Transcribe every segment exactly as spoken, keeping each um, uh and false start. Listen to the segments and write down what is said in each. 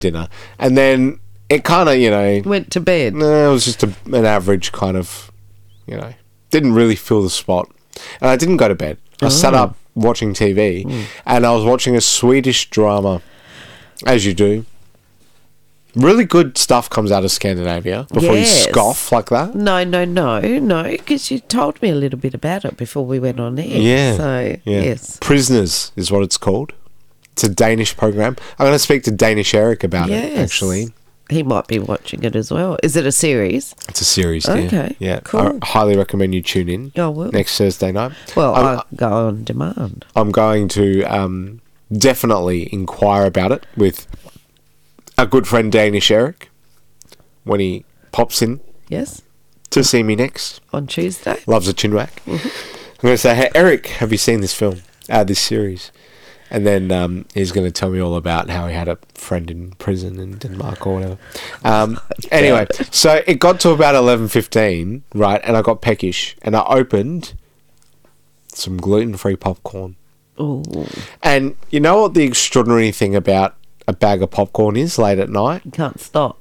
dinner. And then it kind of, you know... Went to bed. No, it was just a, an average kind of, you know... Didn't really fill the spot. And I didn't go to bed. I Oh. sat up watching T V, Mm. and I was watching a Swedish drama, as you do. Really good stuff comes out of Scandinavia before Yes. you scoff like that. No, no, no, no, because you told me a little bit about it before we went on air. Yeah. So, yeah. yes. Prisoners is what it's called. It's a Danish program. I'm going to speak to Danish Eric about Yes. it, actually. He might be watching it as well. Is it a series? It's a series, yeah. Okay, Yeah. cool. I highly recommend you tune in I will. next Thursday night. Well, I'm, I'll go on demand. I'm going to um, definitely inquire about it with a good friend, Danish Eric, when he pops in Yes? to see me next. On Tuesday? Loves a chinwag. Mm-hmm. I'm going to say, hey, Eric, have you seen this film? Uh, this series? And then um, he's going to tell me all about how he had a friend in prison in Denmark or whatever. Um, anyway, so it got to about eleven fifteen, right, and I got peckish, and I opened some gluten-free popcorn. Oh, And you know what the extraordinary thing about a bag of popcorn is late at night? you can't stop.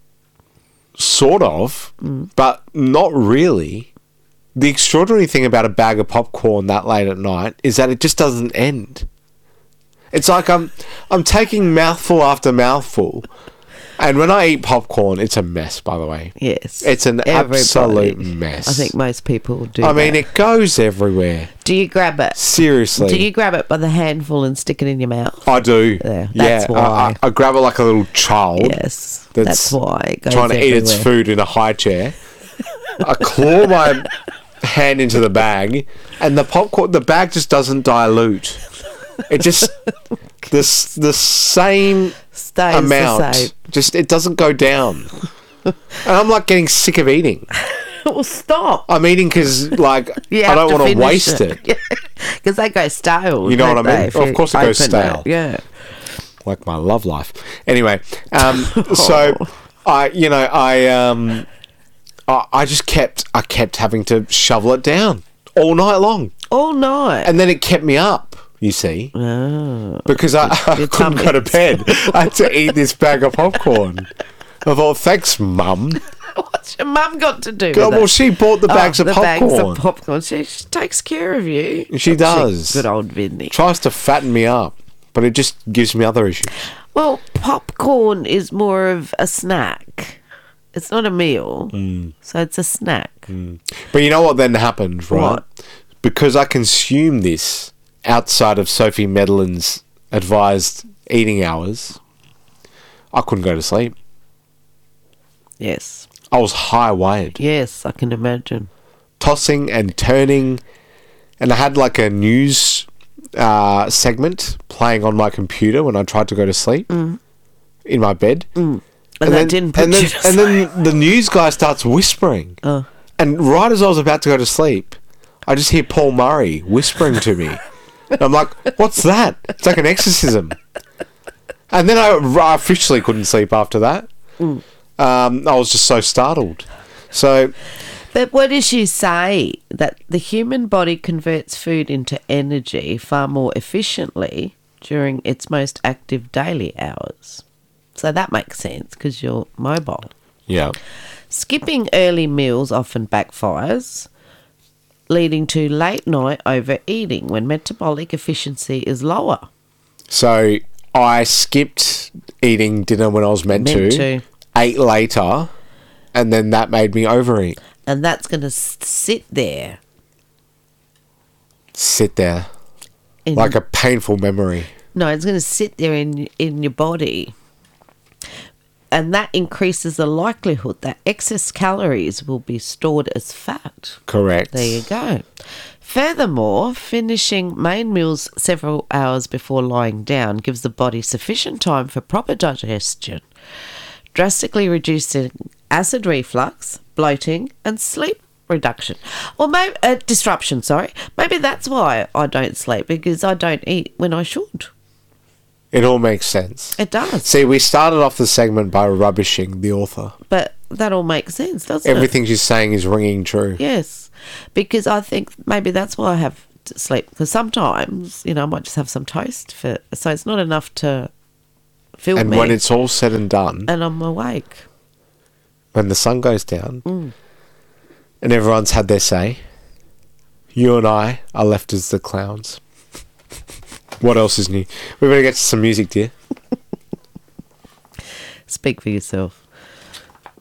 Sort of, but not really. The extraordinary thing about a bag of popcorn that late at night is that it just doesn't end. It's like I'm I'm taking mouthful after mouthful, and when I eat popcorn, it's a mess. By the way, Yes. it's an Everybody. absolute mess. I think most people do. I mean, that. it goes everywhere. Do you grab it? Seriously, Do you grab it by the handful and stick it in your mouth? I do. Yeah, yeah, that's I- why. I, I grab it like a little child. Yes. That's That's, why it goes trying to eat its everywhere. food in a high chair. I claw my hand into the bag, and the popcorn, the bag just doesn't dilute. It just the s- the same Stays amount. the same. Just it doesn't go down. And I'm like getting sick of eating. Well, stop. I'm eating because like You I have don't to want to finish waste it. Because they go stale. You know don't what I mean? they, if Of you course it goes open stale. Yeah. Like my love life. Anyway, um, so I, you know, I, um, I, I just kept, I kept having to shovel it down all night long, All night. and then it kept me up. You see, oh. because I, I Your couldn't tummy. go to bed. I had to eat this bag of popcorn. I thought, thanks, Mum. What's your mum got to do Oh, with well, it? she bought the bags Oh, of the popcorn. bags of popcorn. She, she takes care of you. She does. Good old Vinny. Tries to fatten me up, but it just gives me other issues. Well, popcorn is more of a snack. It's not a meal, Mm. so it's a snack. But you know what then happened, right? What? Because I consumed this outside of Sophie Medlin's advised eating hours, I couldn't go to sleep. Yes. I was high-wired, Yes, I can imagine. tossing and turning, and I had like a news uh, segment playing on my computer when I tried to go to sleep in my bed. And, that then, didn't put and then, you to and sleep. then the news guy starts whispering. Oh. And right as I was about to go to sleep, I just hear Paul Murray whispering to me. And I'm like, what's that? It's like an exorcism. And then I, I officially couldn't sleep after that. Mm. Um, I was just so startled. So, But what does she say? That the human body converts food into energy far more efficiently during its most active daily hours. So that makes sense because you're mobile. yeah. Skipping early meals often backfires, leading to late night overeating when metabolic efficiency is lower. So, I skipped eating dinner when I was meant, Meant to, to. ate later, and then that made me overeat. And that's going to sit there. Sit there. In, Like a painful memory. no, it's going to sit there in in your body. And that increases the likelihood that excess calories will be stored as fat. Correct. There you go. Furthermore, finishing main meals several hours before lying down gives the body sufficient time for proper digestion, drastically reducing acid reflux, bloating, and sleep reduction. Or maybe uh, disruption, sorry. Maybe that's why I don't sleep, because I don't eat when I should. It all makes sense. It does. See, we started off the segment by rubbishing the author. But that all makes sense, doesn't Everything she's saying is ringing true. it? Yes. Because I think maybe that's why I have to sleep. Because sometimes, you know, I might just have some toast for, so it's not enough to Film and me. when it's all said and done, and I'm awake. when the sun goes down, Mm. and everyone's had their say, you and I are left as the clowns. What else is new? We better get to some music, dear. Speak for yourself.